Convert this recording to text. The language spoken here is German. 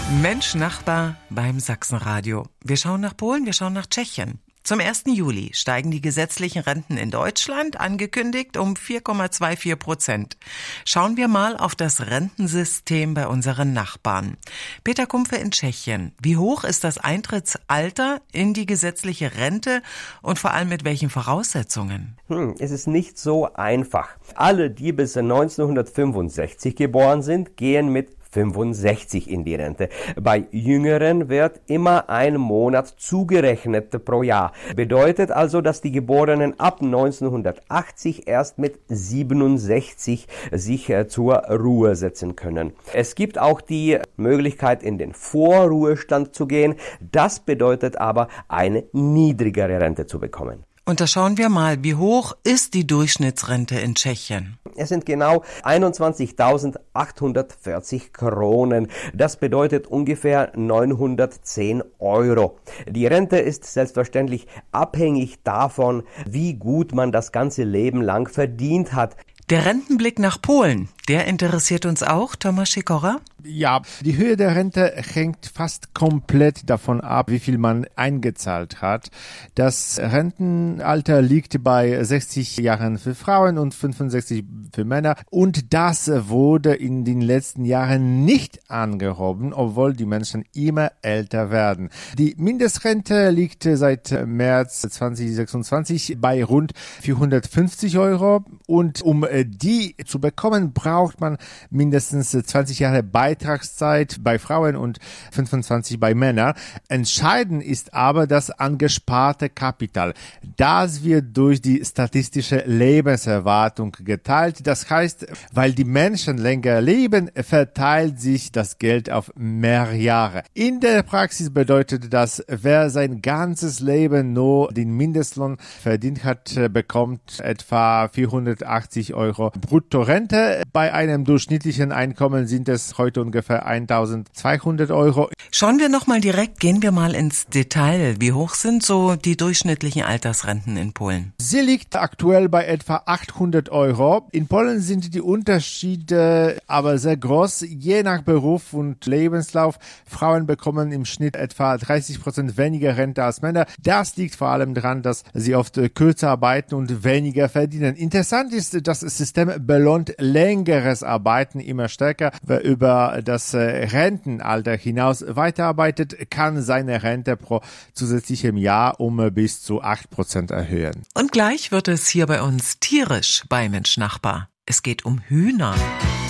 Mensch Nachbar beim Sachsenradio. Wir schauen nach Polen, wir schauen nach Tschechien. Zum 1. Juli steigen die gesetzlichen Renten in Deutschland, angekündigt um 4,24%. Schauen wir mal auf das Rentensystem bei unseren Nachbarn. Peter Kumpfe in Tschechien. Wie hoch ist das Eintrittsalter in die gesetzliche Rente und vor allem mit welchen Voraussetzungen? Es ist nicht so einfach. Alle, die bis 1965 geboren sind, gehen mit 65 in die Rente. Bei Jüngeren wird immer ein Monat zugerechnet pro Jahr. Bedeutet also, dass die Geborenen ab 1980 erst mit 67 sich zur Ruhe setzen können. Es gibt auch die Möglichkeit, in den Vorruhestand zu gehen. Das bedeutet aber, eine niedrigere Rente zu bekommen. Und da schauen wir mal, wie hoch ist die Durchschnittsrente in Tschechien? Es sind genau 21.840 Kronen. Das bedeutet ungefähr 910 Euro. Die Rente ist selbstverständlich abhängig davon, wie gut man das ganze Leben lang verdient hat. Der Rentenblick nach Polen, der interessiert uns auch, Thomas Sikora? Ja, die Höhe der Rente hängt fast komplett davon ab, wie viel man eingezahlt hat. Das Rentenalter liegt bei 60 Jahren für Frauen und 65 für Männer. Und das wurde in den letzten Jahren nicht angehoben, obwohl die Menschen immer älter werden. Die Mindestrente liegt seit März 2026 bei rund 450 Euro. Und um die zu bekommen, braucht man mindestens 20 Jahre Beitragszeit bei Frauen und 25 bei Männern. Entscheidend ist aber das angesparte Kapital. Das wird durch die statistische Lebenserwartung geteilt. Das heißt, weil die Menschen länger leben, verteilt sich das Geld auf mehr Jahre. In der Praxis bedeutet das, wer sein ganzes Leben nur den Mindestlohn verdient hat, bekommt etwa 480 Euro Bruttorente. Bei einem durchschnittlichen Einkommen sind es heute ungefähr 1.200 Euro. Schauen wir nochmal direkt, gehen wir mal ins Detail. Wie hoch sind so die durchschnittlichen Altersrenten in Polen? Sie liegt aktuell bei etwa 800 Euro. In Polen sind die Unterschiede aber sehr groß, je nach Beruf und Lebenslauf. Frauen bekommen im Schnitt etwa 30% weniger Rente als Männer. Das liegt vor allem daran, dass sie oft kürzer arbeiten und weniger verdienen. Interessant ist, dass das System belohnt längeres Arbeiten immer stärker. Wer über das Rentenalter hinaus weiterarbeitet, kann seine Rente pro zusätzlichem Jahr um bis zu 8% erhöhen. Und gleich wird es hier bei uns tierisch bei Mensch Nachbar. Es geht um Hühner.